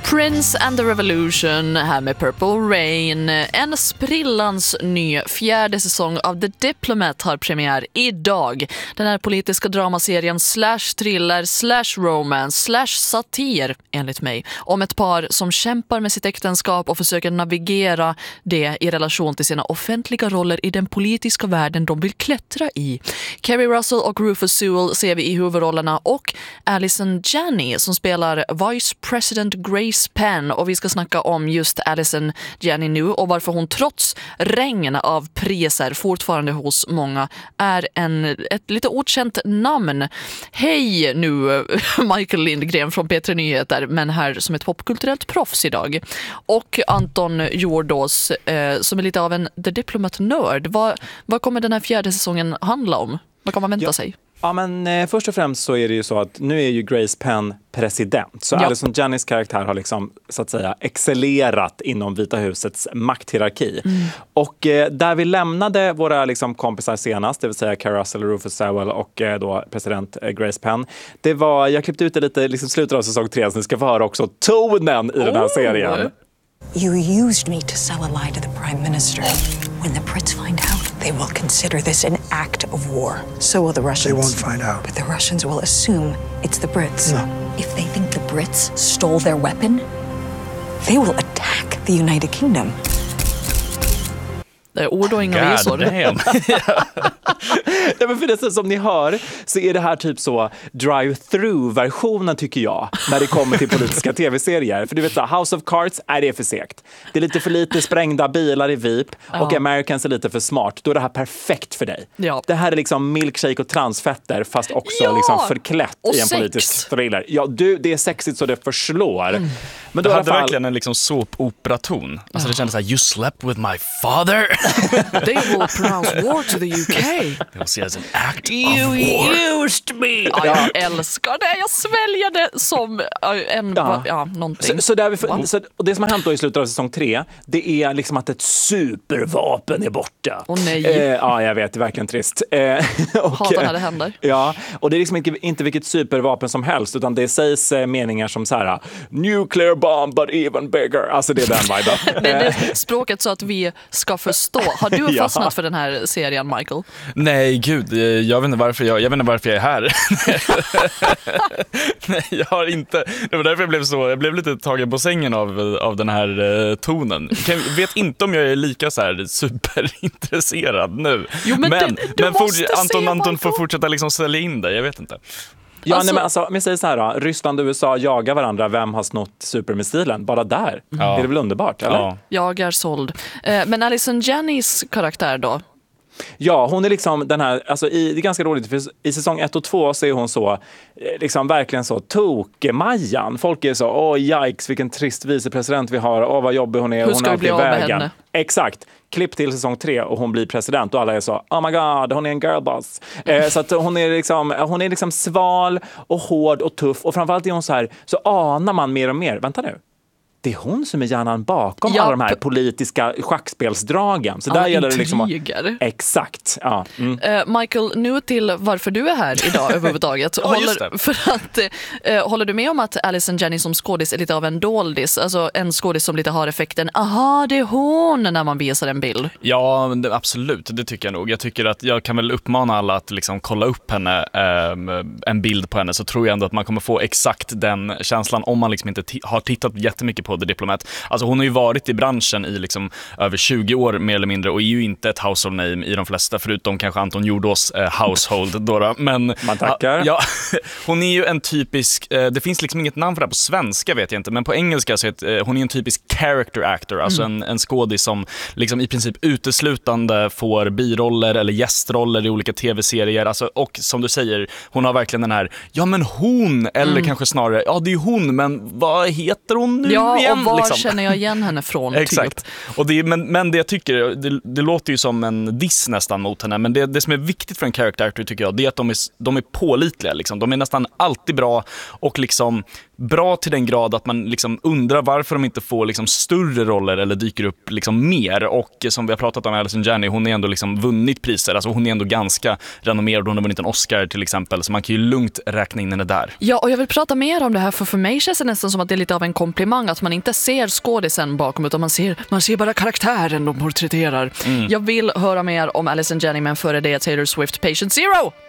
Prince and the Revolution här med Purple Rain. En sprillans ny fjärde säsong av The Diplomat har premiär idag. Den här politiska dramaserien /thriller /romance /satir, enligt mig, om ett par som kämpar med sitt äktenskap och försöker navigera det i relation till sina offentliga roller i den politiska världen de vill klättra i. Kerry Russell och Rufus Sewell ser vi i huvudrollerna och Allison Janney som spelar Vice President Grace Penn, och vi ska snacka om just Allison Janney nu och varför hon trots regn av priser fortfarande hos många är ett lite okänt namn. Hej nu Michael Lindgren från P3 Nyheter, men här som ett popkulturellt proffs idag. Och Anton Jordås som är lite av en The Diplomat-nörd. Vad kommer den här fjärde säsongen handla om? Vad kan man vänta sig? Ja, men först och främst så är det ju så att nu är ju Grace Penn president. Så Allison Janneys karaktär har liksom, så att säga, excellerat inom Vita husets makthierarki. Och där vi lämnade våra liksom kompisar senast, det vill säga Kerry Russell, Rufus Sewell och då president Grace Penn. Det var, jag klippte ut det lite liksom slutet av säsong 3, så ni ska få höra också tonen i den här serien. You used me to sell a lie to the Prime Minister. When the Brits find out, they will consider this an act of war. So will the Russians. They won't find out. But the Russians will assume it's the Brits. No. If they think the Brits stole their weapon, they will attack the United Kingdom. Det är ord och inga visor. Ja, men för det som ni hör så är det här typ så drive-through-versionen, tycker jag, när det kommer till politiska tv-serier. För du vet så, House of Cards är det för segt. Det är lite för lite sprängda bilar i VIP och Americans är lite för smart. Då är det här perfekt för dig. Ja. Det här är liksom milkshake och transfetter fast också liksom förklätt och i en politisk thriller. Ja, det är sexigt så det förslår. Men då det hade verkligen en liksom såp-operaton. Alltså det kändes så här, you slept with my father. They will pronounce war to the UK. They will see as an act you of war. Used me. Ja, jag älskar det. Jag sväljer det som någonting. Och det som har hänt då i slutet av säsong 3, det är liksom att ett supervapen är borta. Åh nej. Ja, jag vet, det är verkligen trist. Hatar när det händer. Ja, och det är liksom inte vilket supervapen som helst, utan det sägs meningar som så här: nuclear bomb but even bigger. Alltså det är den viben. Det är språket så att vi ska förstå. Har du fastnat för den här serien, Michael? Nej, gud, jag vet inte varför jag är här. Nej, jag har inte. Det var därför jag blev lite tagen på sängen av den här tonen. Vet inte om jag är lika så här superintresserad nu. Jo, men Anton får fortsätta liksom sälja in det, jag vet inte. Ja, nej, men alltså, vi säger så här då, Ryssland och USA jagar varandra, vem har snott supermissilen? Bara där. Är det väl underbart, eller? Ja. Jag är såld. Men Allison Janneys karaktär då? Ja, hon är liksom den här, alltså det är ganska roligt, för i säsong 1 och 2 så är hon så, liksom verkligen så tokemajan. Folk är så, yikes, vilken trist vicepresident vi har, vad jobbig hon är. Hur ska hon vi bli av med henne? Exakt. Klipp till säsong 3 och hon blir president och alla är så, oh my god, hon är en girlboss. Så att hon är liksom sval och hård och tuff, och framförallt är hon så här, så anar man mer och mer, vänta nu, det är hon som är hjärnan bakom alla de här politiska schackspelsdragen. Så där gäller det liksom exakt. Ja. Michael, nu till varför du är här idag överhuvudtaget. Håller du med om att Allison Janney som skådis är lite av en doldis? Alltså en skådis som lite har effekten, aha, det är hon, när man visar en bild. Ja, absolut, det tycker jag nog. Jag tycker att jag kan väl uppmana alla att liksom kolla upp henne, en bild på henne, så tror jag ändå att man kommer få exakt den känslan om man liksom inte har tittat jättemycket på The Diplomat. Alltså hon har ju varit i branschen i liksom över 20 år mer eller mindre, och är ju inte ett household name i de flesta, förutom kanske Anton Jordås household då. Men man tackar. Ja, hon är ju en typisk, det finns liksom inget namn för det här på svenska, vet jag inte, men på engelska så är hon är en typisk character actor, alltså en skådis som liksom i princip uteslutande får biroller eller gästroller i olika tv-serier, alltså, och som du säger, hon har verkligen den här, ja men hon, eller kanske snarare, ja det är hon, men vad heter hon nu? Ja, igen. Och var liksom. känner jag igen henne från? Exakt. Typ. Och men det jag tycker, det låter ju som en diss nästan mot henne, men det som är viktigt för en character actor tycker jag, det är att de är pålitliga. Liksom. De är nästan alltid bra och liksom bra till den grad att man liksom undrar varför de inte får liksom större roller eller dyker upp liksom mer. Och som vi har pratat om, Allison Janney, hon är ändå liksom vunnit priser. Alltså hon är ändå ganska renommerad, hon har vunnit en Oscar till exempel, så man kan ju lugnt räkna in henne där. Ja, och jag vill prata mer om det här, för mig känns det nästan som att det är lite av en komplimang att man inte ser skådisen bakom, utan man ser bara karaktären de porträtterar. Jag vill höra mer om Allison Janney, men före det Taylor Swift, Patient Zero!